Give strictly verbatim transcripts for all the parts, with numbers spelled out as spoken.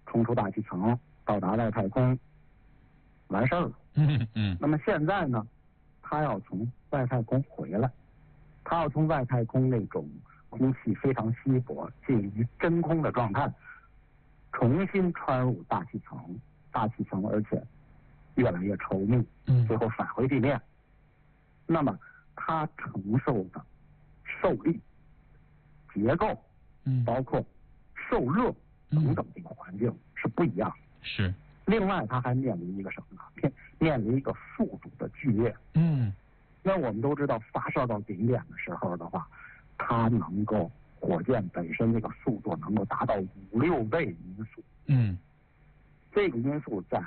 冲出大气层，到达外太空，完事儿了。 嗯嗯。 那么现在呢，它要从外太空回来，它要从外太空那种空气非常稀薄、介于真空的状态，重新穿入大气层，大气层而且越来越稠密， 嗯， 最后返回地面。那么它承受的受力、结构， 嗯， 包括受热等等这个环境是不一样的。 是。 另外，它还面临一个什么呢？面面临一个速度的剧烈。 嗯。 那我们都知道，发射到顶点的时候的话，它能够火箭本身这个速度能够达到五六倍音速。 嗯。 这个音速在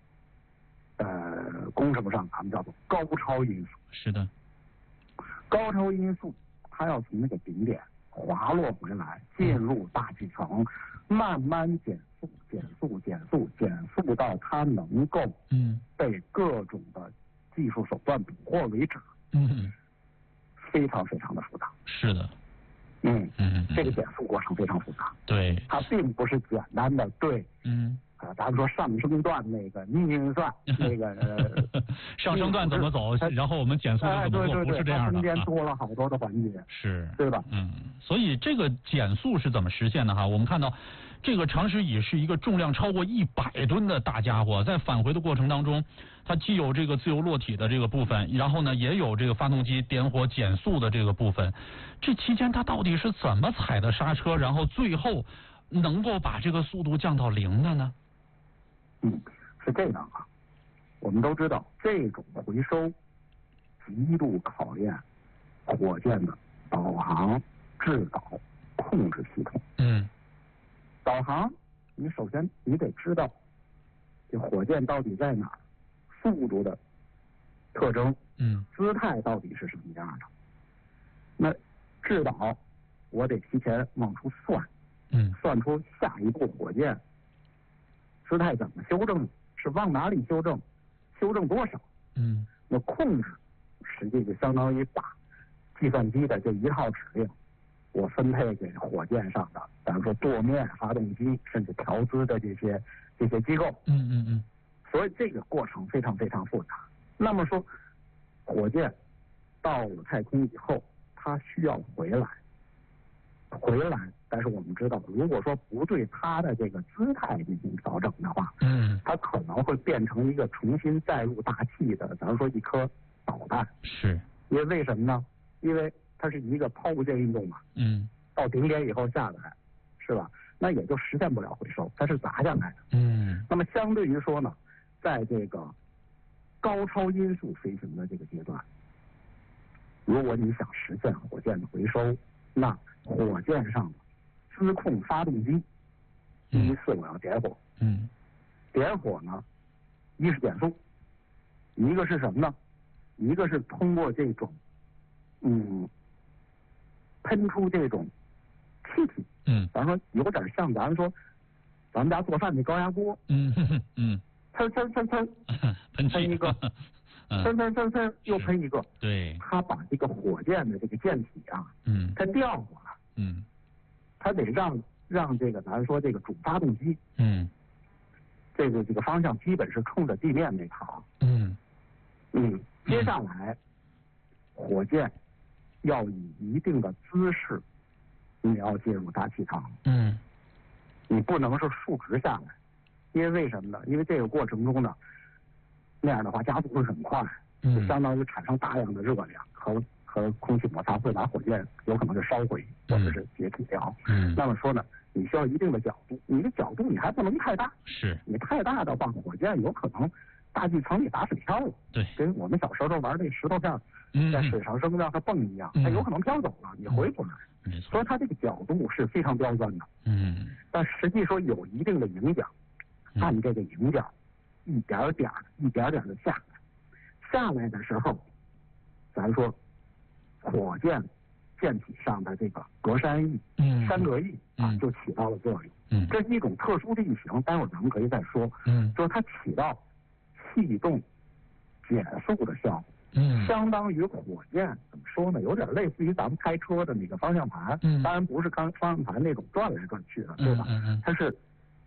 呃工程上咱们叫做高超音速。 是的。 高超音速，它要从那个顶点滑落回来，进入大气层，慢慢减速、减速、减速、减速到它能够嗯被各种的技术手段捕获为止。 嗯， 非常非常的复杂。 是的。 嗯嗯， 这个减速过程非常复杂。 对， 它并不是简单的对。 嗯。 啊，咱们说上升段那个逆运算，那个呃， 上升段怎么走，然后我们减速就怎么做，不是这样的。 中间多了好多的环节， 是， 对吧？ 嗯，所以这个减速是怎么实现的哈？我们看到，这个长驶乙是一个重量超过一百吨的大家伙，在返回的过程当中，它既有这个自由落体的这个部分，然后呢，也有这个发动机点火减速的这个部分。这期间它到底是怎么踩的刹车，然后最后能够把这个速度降到零的呢？ 嗯，是这样啊。我们都知道，这种回收极度考验火箭的导航、制导、控制系统。 嗯， 导航，你首先你得知道这火箭到底在哪儿，速度的特征， 嗯， 姿态到底是什么样的。那制导，我得提前往出算， 嗯， 算出下一步火箭姿态怎么修正，是往哪里修正，修正多少。 嗯， 那控制实际就相当于把计算机的这一套指令，我分配给火箭上的，咱们说舵面、发动机，甚至调姿的这些这些机构。 嗯嗯嗯。 所以这个过程非常非常复杂。那么说，火箭到了太空以后，它需要回来，回来。但是我们知道，如果说不对它的这个姿态进行调整的话， 嗯， 它可能会变成一个重新载入大气的，咱们说一颗导弹。 是。 因为为什么呢？因为它是一个抛物线运动嘛。 嗯。 到顶点以后下来，是吧？那也就实现不了回收，它是砸下来的。 嗯。 那么相对于说呢，在这个高超音速飞行的这个阶段，如果你想实现火箭的回收，那火箭上的自控发动机，第一次我要点火。 嗯。 点火呢，一是减速，一个是什么呢？一个是通过这种，嗯，喷出这种气体。 嗯。 咱说有点像咱们说，咱们家做饭那高压锅。 嗯哼嗯。 呲呲呲呲， 喷喷一个，呲呲呲呲又喷一个。 对。 它把这个火箭的这个箭体啊， 嗯， 它调过来。 嗯。 它得让让这个咱说这个主发动机， 嗯， 这个这个方向基本是冲着地面那头。 嗯嗯，接下来，火箭要以一定的姿势，你要进入大气层。 嗯， 你不能是竖直下来，因为为什么呢？因为这个过程中呢，那样的话加速会很快，就相当于产生大量的热量和和空气摩擦，会把火箭有可能是烧毁或者是解体掉。 嗯， 那么说呢，你需要一定的角度，你的角度你还不能太大， 是你太大的话，火箭有可能大气层里打水漂了。 对， 跟我们小时候玩那石头片在水上扔让它蹦一样， 嗯、 它有可能飘走了，你回不来。 没错， 所以它这个角度是非常刁钻的。 嗯， 但实际说有一定的迎角，按这个迎角一点点一点点的下来，下来的时候，咱说火箭舰体上的这个格栅翼、 嗯、 栅格翼啊， 嗯、 就起到了作用。 嗯， 这是一种特殊的翼型，待会儿咱们可以再说。 嗯， 就是它起到气动减速的效果。 嗯， 相当于火箭怎么说呢？有点类似于咱们开车的那个方向盘。 嗯， 当然不是刚方向盘那种转来转去的，对吧？ 嗯嗯， 它是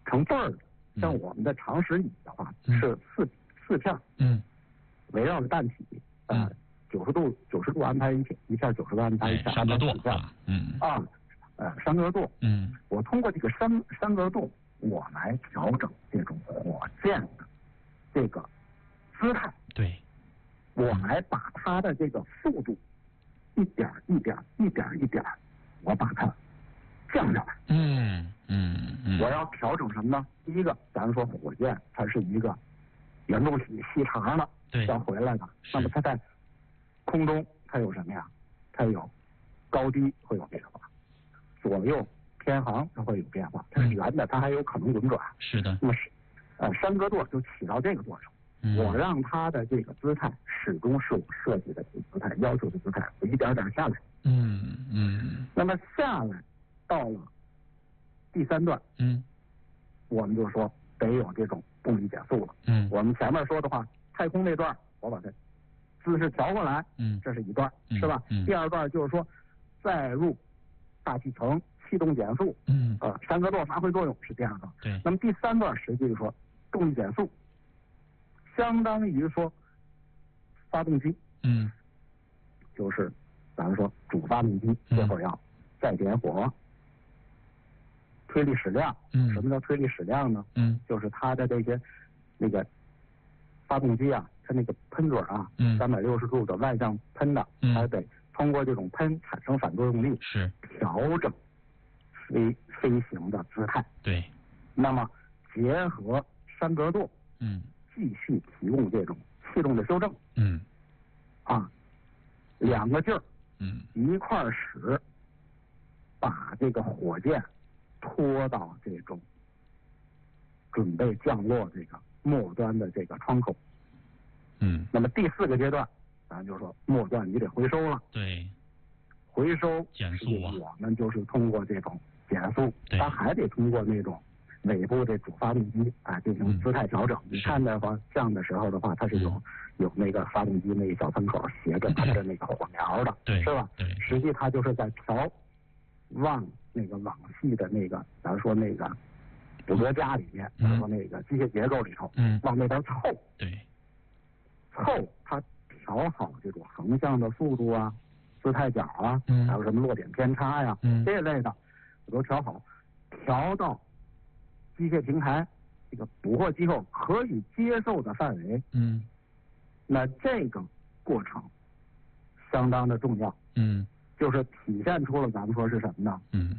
成对儿的。像我们的长矢椅的话， 嗯、 是四四片， 嗯， 围绕着弹体，呃，九十度九十度安排一片，一片九十度安排一片， 山格垛啊， 嗯啊，呃，山格垛， 嗯， 我通过这个山山格垛，我来调整这种火箭的这个姿态， 对， 我来把它的这个速度一点一点一点一点，我把它降下来。 嗯嗯嗯。 我要调整什么呢？第一个，咱们说火箭，它是一个圆柱体细长的， 对， 要回来的。那么它在空中，它有什么呀？它有高低会有变化，左右偏航它会有变化。它是圆的，它还有可能轮转。 是的。 那么是呃山格垛就起到这个作用。 嗯、 我让它的这个姿态始终是我设计的姿态，要求的姿态，我一点点下来。 嗯嗯。 那么下来到了第三段， 嗯， 我们就说得有这种动力减速了。 嗯， 我们前面说的话，太空那段我把它姿势调过来， 嗯， 这是一段， 嗯、 是吧？ 嗯。 第二段就是说再入大气层，气动减速， 嗯， 呃，山格垛发挥作用是第二段。 对。 那么第三段实际是说动力减速，相当于说发动机， 嗯， 就是咱们说主发动机这会儿要再点火。推力矢量， 嗯， 什么叫推力矢量呢？ 嗯， 就是它的这些那个发动机啊，它那个喷嘴啊， 嗯， 三百六十度的外向喷的， 嗯， 它得通过这种喷产生反作用力， 是调整飞飞行的姿态。 对。 那么结合山格垛， 嗯， 继续提供这种气动的修正。 嗯， 啊，两个劲儿， 嗯， 一块儿使，把这个火箭拖到这种准备降落这个末端的这个窗口。 嗯， 那么第四个阶段，咱就说末端你得回收了。 对， 回收减速啊， 我们就是通过这种减速，它还得通过那种尾部的主发动机啊进行姿态调整。 嗯、 你看的话，降的时候的话，它是有、嗯、有那个发动机那个小喷口斜着它的那个火苗的， 对， 是吧？ 对， 实际它就是在调往那个网系的那个，咱说那个捕捉架里面，咱、嗯、说那个机械结构里头， 嗯， 往那边凑， 对， 凑它调好这种横向的速度啊、姿态角啊， 嗯， 还有什么落点偏差呀， 嗯， 这类的我都调好，调到机械平台这个捕获机构可以接受的范围， 嗯， 那这个过程相当的重要， 嗯， 就是体现出了咱们说是什么呢？ 嗯，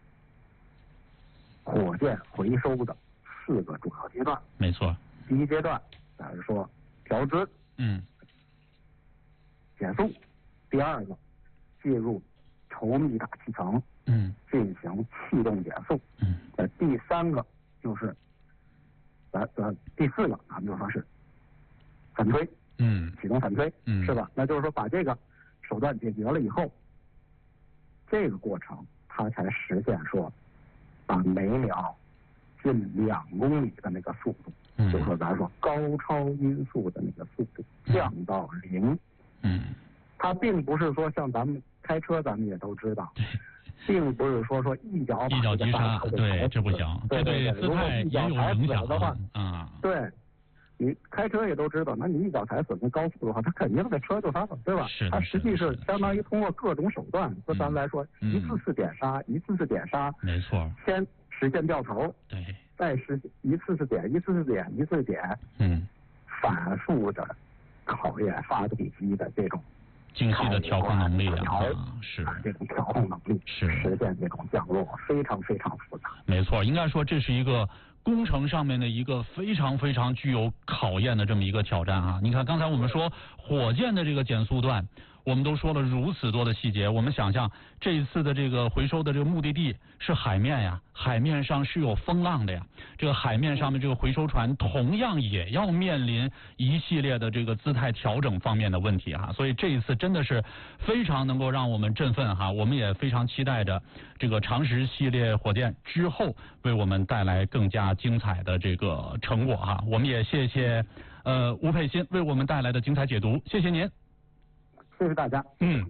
火箭回收的四个主要阶段。 没错。 第一阶段，咱是说调姿， 嗯， 减速；第二个，介入稠密大气层， 嗯， 进行气动减速， 嗯， 呃，第三个就是咱呃第四个，咱们就说是反推， 嗯， 启动反推， 嗯， 是吧？那就是说把这个手段解决了以后，这个过程它才实现说把每秒近两公里的那个速度， 嗯， 就是说咱说高超音速的那个速度降到零， 嗯， 它并不是说像咱们开车，咱们也都知道。并不是说说一脚一脚急刹，对，这不行， 对对对，姿态也有影响的话， 啊， 对，你开车也都知道，那你一脚踩死那高速的话，它肯定在车就发生，对吧？ 是， 它实际是相当于通过各种手段，就咱们来说，一次次点刹，一次次点刹， 没错， 先实现掉头， 对， 再实现一次次点，一次次点，一次次点， 嗯， 反复的考验发动机的这种。 精细的调控能力啊，是这种调控能力， 是实现这种降落，非常非常复杂。 没错，应该说这是一个工程上面的一个非常非常具有考验的这么一个挑战啊！你看刚才我们说火箭的这个减速段，我们都说了如此多的细节，我们想象这一次的这个回收的这个目的地是海面呀，海面上是有风浪的呀，这个海面上面这个回收船同样也要面临一系列的这个姿态调整方面的问题哈，所以这一次真的是非常能够让我们振奋哈，我们也非常期待着这个长石系列火箭之后为我们带来更加精彩的这个成果哈，我们也谢谢呃吴佩欣为我们带来的精彩解读，谢谢您。 谢谢大家。 嗯，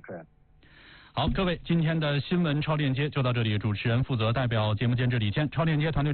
好，各位，今天的新闻超链接就到这里，主持人负责代表节目监制李谦，超链接团队。